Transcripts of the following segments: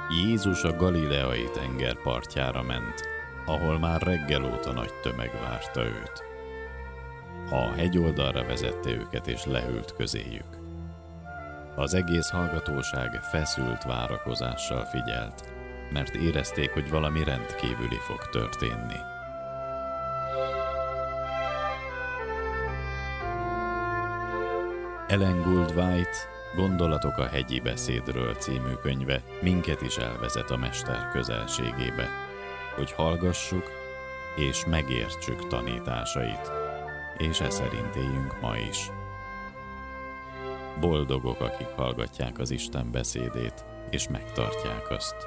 Jézus a galileai tenger partjára ment, ahol már reggel óta nagy tömeg várta őt. A hegyoldalra vezette őket és leült közéjük. Az egész hallgatóság feszült várakozással figyelt, mert érezték, hogy valami rendkívüli fog történni. Ellen Goldwhite Gondolatok a hegyi beszédről című könyve minket is elvezet a mester közelségébe, hogy hallgassuk és megértsük tanításait, és e szerint éljünk ma is. Boldogok, akik hallgatják az Isten beszédét, és megtartják azt.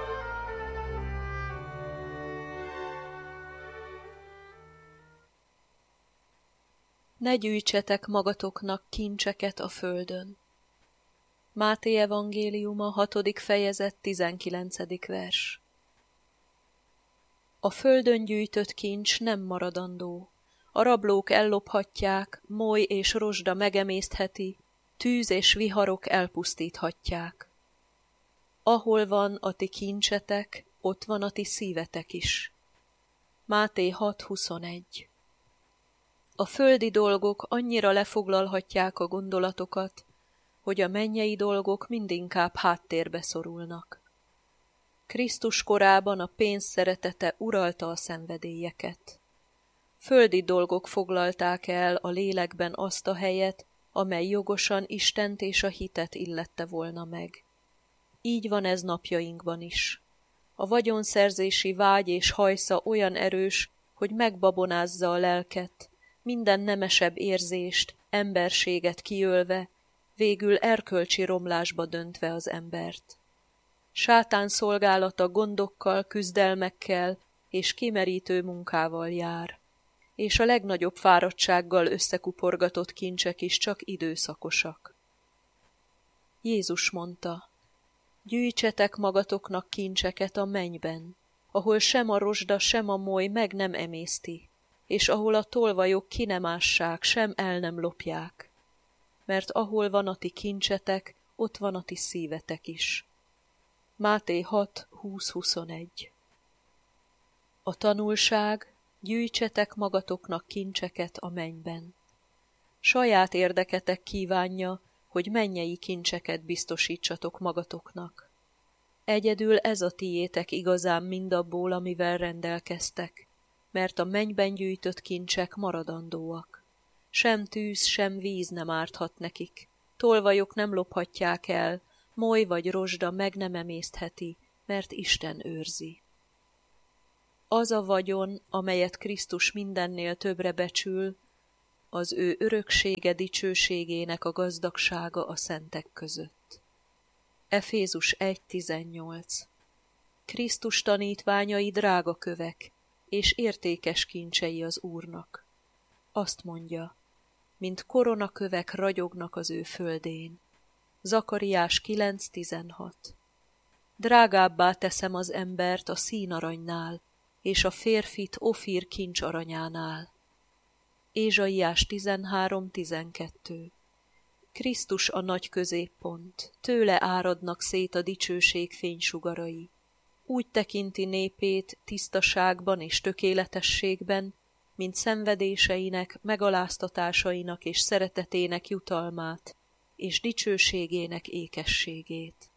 Ne gyűjtsetek magatoknak kincseket a földön. Máté evangéliuma, 6. fejezet, 19. vers. A földön gyűjtött kincs nem maradandó. A rablók ellophatják, moly és rozsda megemésztheti, tűz és viharok elpusztíthatják. Ahol van a ti kincsetek, ott van a ti szívetek is. Máté 6.21. A földi dolgok annyira lefoglalhatják a gondolatokat, hogy a mennyei dolgok mindinkább háttérbe szorulnak. Krisztus korában a pénz szeretete uralta a szenvedélyeket. Földi dolgok foglalták el a lélekben azt a helyet, amely jogosan Istent és a hitet illette volna meg. Így van ez napjainkban is. A vagyonszerzési vágy és hajsza olyan erős, hogy megbabonázza a lelket, minden nemesebb érzést, emberséget kiölve, végül erkölcsi romlásba döntve az embert. Sátán szolgálata gondokkal, küzdelmekkel és kimerítő munkával jár, és a legnagyobb fáradtsággal összekuporgatott kincsek is csak időszakosak. Jézus mondta, gyűjtsetek magatoknak kincseket a mennyben, ahol sem a rozsda, sem a moly meg nem emészti, és ahol a tolvajok ki nem ássák, sem el nem lopják. Mert ahol van a ti kincsetek, ott van a ti szívetek is. Máté 6.20-21. A tanulság, gyűjtsetek magatoknak kincseket a mennyben. Saját érdeketek kívánja, hogy mennyei kincseket biztosítsatok magatoknak. Egyedül ez a tiétek igazán mindabból, amivel rendelkeztek, mert a mennyben gyűjtött kincsek maradandóak. Sem tűz, sem víz nem árthat nekik, tolvajok nem lophatják el, moly vagy rozsda meg nem emésztheti, mert Isten őrzi. Az a vagyon, amelyet Krisztus mindennél többre becsül, az ő öröksége dicsőségének a gazdagsága a szentek között. Efézus 1.18. Krisztus tanítványai drága kövek, és értékes kincsei az Úrnak. Azt mondja, mint koronakövek ragyognak az ő földén. Zakariás 9.16. Drágábbá teszem az embert a színaranynál, és a férfit Ofír kincsaranyánál. Ézsaiás 13.12. Krisztus a nagy középpont, tőle áradnak szét a dicsőség fénysugarai. Úgy tekinti népét tisztaságban és tökéletességben, mint szenvedéseinek, megaláztatásainak és szeretetének jutalmát, és dicsőségének ékességét.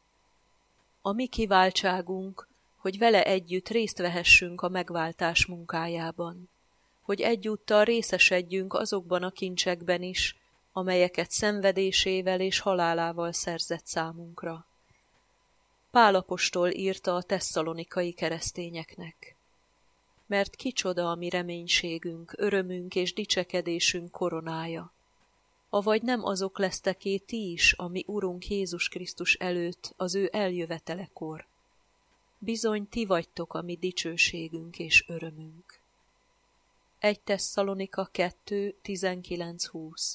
A mi kiváltságunk, hogy vele együtt részt vehessünk a megváltás munkájában, hogy egyúttal részesedjünk azokban a kincsekben is, amelyeket szenvedésével és halálával szerzett számunkra. Pál apostol írta a tesszalonikai keresztényeknek. Mert kicsoda a mi reménységünk, örömünk és dicsekedésünk koronája. Avagy nem azok lesztek-é ti is, a mi Urunk Jézus Krisztus előtt az ő eljövetelekor. Bizony ti vagytok a mi dicsőségünk és örömünk. 1 Tesszalonika 2, 19-20.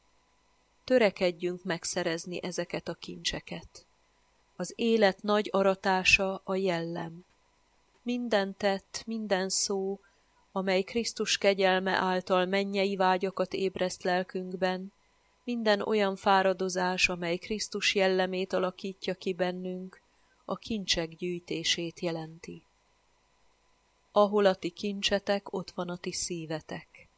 Törekedjünk megszerezni ezeket a kincseket. Az élet nagy aratása a jellem. Minden tett, minden szó, amely Krisztus kegyelme által mennyei vágyakat ébreszt lelkünkben, minden olyan fáradozás, amely Krisztus jellemét alakítja ki bennünk, a kincsek gyűjtését jelenti. Ahol a ti kincsetek, ott van a ti szívetek.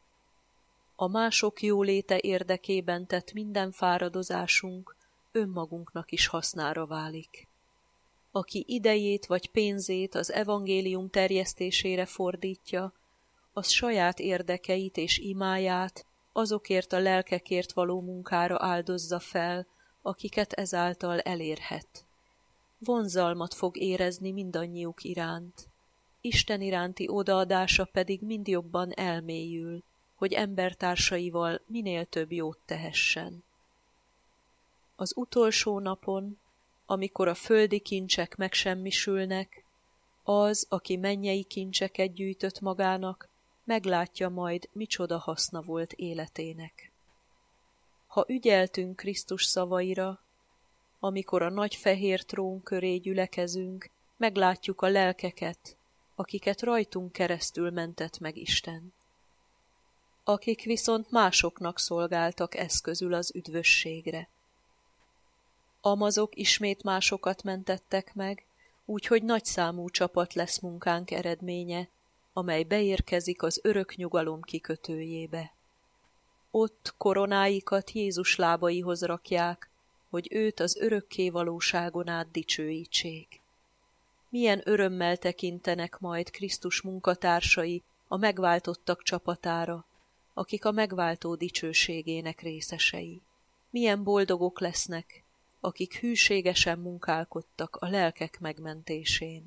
A mások jóléte érdekében tett minden fáradozásunk önmagunknak is hasznára válik. Aki idejét vagy pénzét az evangélium terjesztésére fordítja, az saját érdekeit és imáját azokért a lelkekért való munkára áldozza fel, akiket ezáltal elérhet. Vonzalmat fog érezni mindannyiuk iránt. Isten iránti odaadása pedig mind jobban elmélyül, hogy embertársaival minél több jót tehessen. Az utolsó napon, amikor a földi kincsek megsemmisülnek, az, aki mennyei kincseket gyűjtött magának, meglátja majd, micsoda haszna volt életének. Ha ügyeltünk Krisztus szavaira, amikor a nagy fehér trón köré gyülekezünk, meglátjuk a lelkeket, akiket rajtunk keresztül mentett meg Isten. Akik viszont másoknak szolgáltak eszközül az üdvösségre. Amazok ismét másokat mentettek meg, úgyhogy nagyszámú csapat lesz munkánk eredménye, amely beérkezik az örök nyugalom kikötőjébe. Ott koronáikat Jézus lábaihoz rakják, hogy őt az örökké valóságon át dicsőítsék. Milyen örömmel tekintenek majd Krisztus munkatársai a megváltottak csapatára, akik a megváltó dicsőségének részesei. Milyen boldogok lesznek, akik hűségesen munkálkodtak a lelkek megmentésén.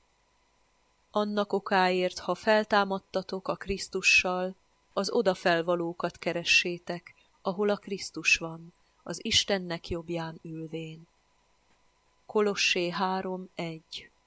Annak okáért, ha feltámadtatok a Krisztussal, az odafelvalókat keressétek, ahol a Krisztus van, az Istennek jobbján ülvén. Kolossé 3:1